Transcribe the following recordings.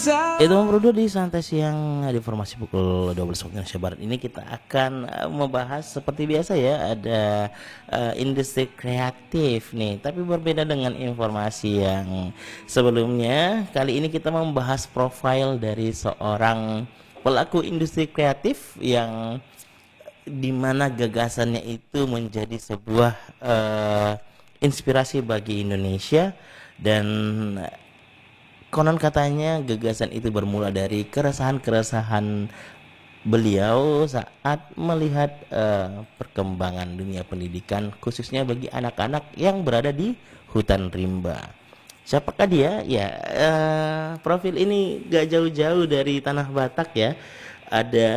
Itu berdua di santai siang di formasi pukul 12 waktu Indonesia Barat ini kita akan membahas seperti biasa ya, ada industri kreatif nih, tapi berbeda dengan informasi yang sebelumnya. Kali ini kita membahas profil dari seorang pelaku industri kreatif yang dimana gagasannya itu menjadi sebuah inspirasi bagi Indonesia. Dan konon katanya gagasan itu bermula dari keresahan-keresahan beliau saat melihat perkembangan dunia pendidikan khususnya bagi anak-anak yang berada di hutan rimba. Siapakah dia? Ya, profil ini gak jauh-jauh dari tanah Batak ya. Ada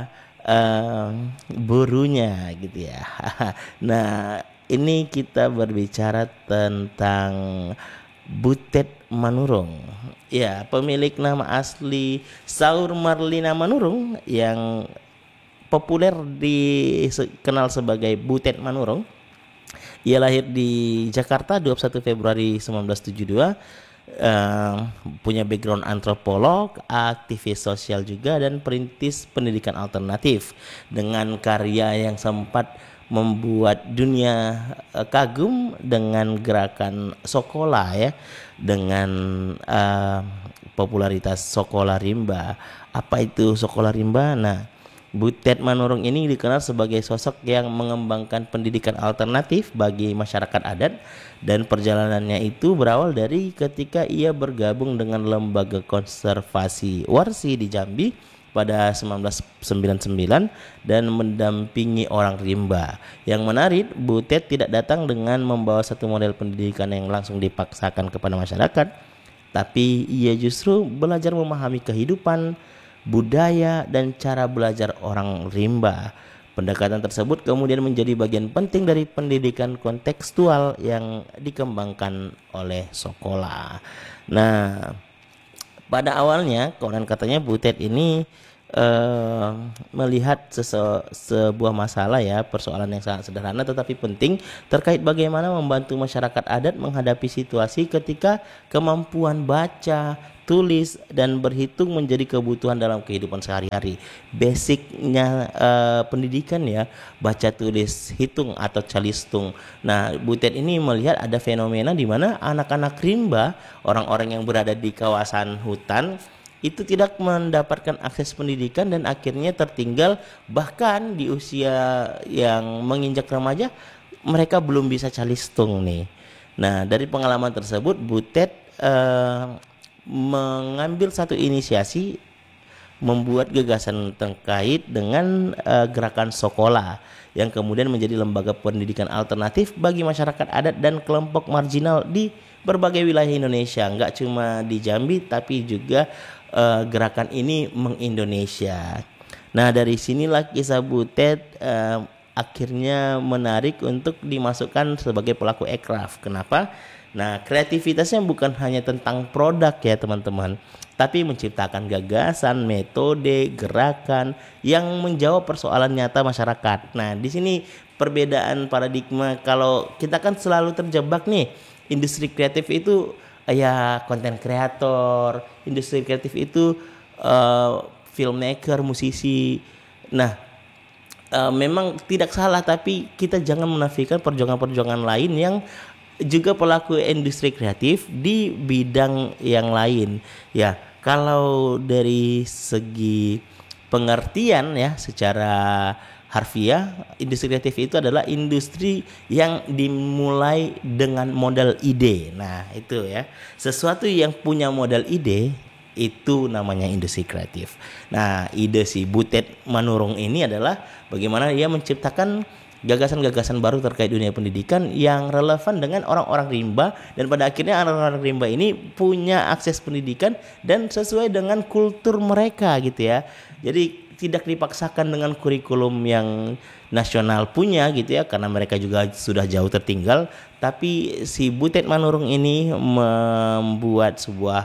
burunya gitu ya. Nah, ini kita berbicara tentang Butet Manurung. Ya, pemilik nama asli Saur Marlina Manurung yang populer dikenal sebagai Butet Manurung. Ia lahir di Jakarta 21 Februari 1972. Punya background antropolog, aktivis sosial juga, dan perintis pendidikan alternatif dengan karya yang sempat membuat dunia kagum dengan gerakan Sokola ya, dengan popularitas Sokola Rimba. Apa itu Sokola Rimba? Nah, Butet Manurung ini dikenal sebagai sosok yang mengembangkan pendidikan alternatif bagi masyarakat adat, dan perjalanannya itu berawal dari ketika ia bergabung dengan lembaga konservasi Warsi di Jambi pada 1999 dan mendampingi orang rimba. Yang menarik, Butet tidak datang dengan membawa satu model pendidikan yang langsung dipaksakan kepada masyarakat, tapi ia justru belajar memahami kehidupan, budaya, dan cara belajar orang rimba. Pendekatan tersebut kemudian menjadi bagian penting dari pendidikan kontekstual yang dikembangkan oleh Sokola. Nah, pada awalnya konon katanya Butet ini melihat sebuah masalah ya, persoalan yang sangat sederhana tetapi penting terkait bagaimana membantu masyarakat adat menghadapi situasi ketika kemampuan baca, tulis, dan berhitung menjadi kebutuhan dalam kehidupan sehari-hari. Basicnya pendidikan ya, baca, tulis, hitung atau calistung. Nah, Butet ini melihat ada fenomena di mana anak-anak rimba, orang-orang yang berada di kawasan hutan, itu tidak mendapatkan akses pendidikan dan akhirnya tertinggal, bahkan di usia yang menginjak remaja mereka belum bisa calistung nih. Nah, dari pengalaman tersebut Butet mengambil satu inisiasi membuat gagasan terkait dengan gerakan Sokola yang kemudian menjadi lembaga pendidikan alternatif bagi masyarakat adat dan kelompok marginal di berbagai wilayah Indonesia. Nggak cuma di Jambi tapi juga gerakan ini mengindonesia. Nah, dari sinilah kisah Butet akhirnya menarik untuk dimasukkan sebagai pelaku ekraf. Kenapa? Nah, kreativitasnya bukan hanya tentang produk ya teman-teman, tapi menciptakan gagasan, metode, gerakan yang menjawab persoalan nyata masyarakat. Nah, di sini perbedaan paradigma. Kalau kita kan selalu terjebak nih, industri kreatif itu ya konten kreator, industri kreatif itu filmmaker, musisi. Nah, memang tidak salah, tapi kita jangan menafikan perjuangan-perjuangan lain yang juga pelaku industri kreatif di bidang yang lain. Ya, kalau dari segi pengertian ya secara harfiah, industri kreatif itu adalah industri yang dimulai dengan modal ide. Nah, itu ya. Sesuatu yang punya modal ide itu namanya industri kreatif. Nah, ide si Butet Manurung ini adalah bagaimana dia menciptakan gagasan-gagasan baru terkait dunia pendidikan yang relevan dengan orang-orang rimba, dan pada akhirnya orang-orang rimba ini punya akses pendidikan dan sesuai dengan kultur mereka gitu ya. Jadi tidak dipaksakan dengan kurikulum yang nasional punya gitu ya, karena mereka juga sudah jauh tertinggal. Tapi si Butet Manurung ini membuat sebuah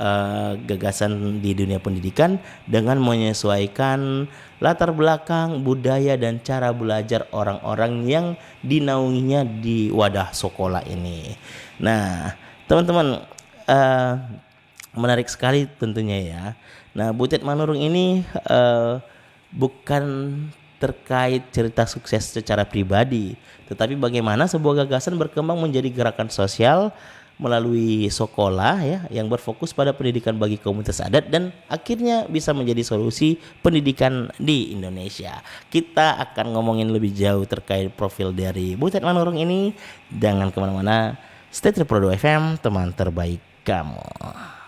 gagasan di dunia pendidikan dengan menyesuaikan latar belakang, budaya, dan cara belajar orang-orang yang dinaunginya di wadah Sokola ini. Nah, teman-teman, Menarik sekali tentunya ya. Nah, Butet Manurung ini bukan terkait cerita sukses secara pribadi, tetapi bagaimana sebuah gagasan berkembang menjadi gerakan sosial melalui sekolah ya yang berfokus pada pendidikan bagi komunitas adat dan akhirnya bisa menjadi solusi pendidikan di Indonesia. Kita akan ngomongin lebih jauh terkait profil dari Butet Manurung ini. Jangan kemana-mana. Stay Trip Pro 2 FM, teman terbaik kamu.